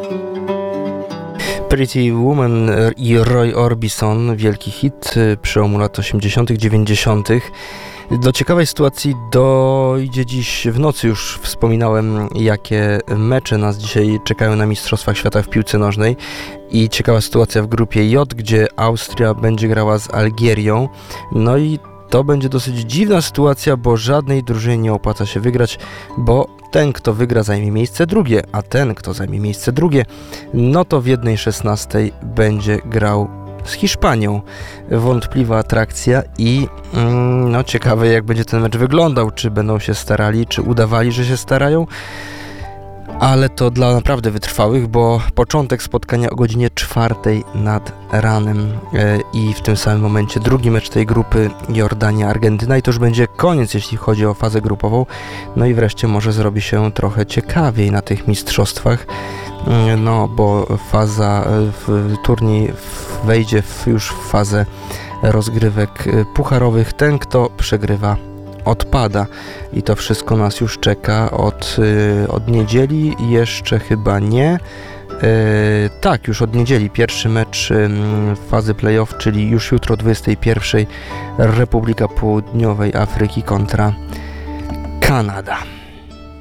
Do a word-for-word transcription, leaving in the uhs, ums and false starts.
Pretty Woman i Roy Orbison, wielki hit przełomu lat osiemdziesiątych, dziewięćdziesiątych. Do ciekawej sytuacji dojdzie dziś w nocy. Już wspominałem, jakie mecze nas dzisiaj czekają na Mistrzostwach Świata w piłce nożnej. I ciekawa sytuacja w grupie J, gdzie Austria będzie grała z Algierią. No i to będzie dosyć dziwna sytuacja, bo żadnej drużynie nie opłaca się wygrać, bo ten, kto wygra, zajmie miejsce drugie, a ten, kto zajmie miejsce drugie, no to w jednej szesnastej będzie grał z Hiszpanią. Wątpliwa atrakcja i mm, no ciekawe, jak będzie ten mecz wyglądał, czy będą się starali, czy udawali, że się starają, ale to dla naprawdę wytrwałych, bo początek spotkania o godzinie czwartej nad ranem e, i w tym samym momencie drugi mecz tej grupy Jordania-Argentyna i to już będzie koniec, jeśli chodzi o fazę grupową. No i wreszcie może zrobi się trochę ciekawiej na tych mistrzostwach, no bo faza, w turniej wejdzie w już w fazę rozgrywek pucharowych. Ten, kto przegrywa, odpada i to wszystko nas już czeka od, od niedzieli, jeszcze chyba nie. Yy, tak, już od niedzieli pierwszy mecz yy, fazy playoff, czyli już jutro o dwudziestej pierwszej Republika Południowej Afryki kontra Kanada.